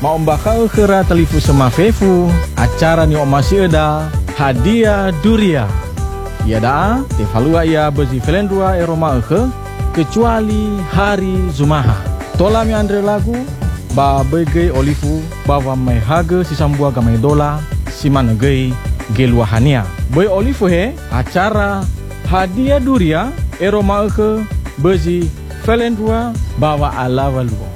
mau bakal kera telifu sama fefu acara ni masih ada hadiah duria. Ya dah, tefalua ya bezi felendua eroma kecuali hari Zumaha. Tola mi andre lagu ba bege olifu bawa mai haga si sambua gamai dola si managei geluahania. Boy olifu he acara hadiah duria eroma bezi felendua bawa ala walu.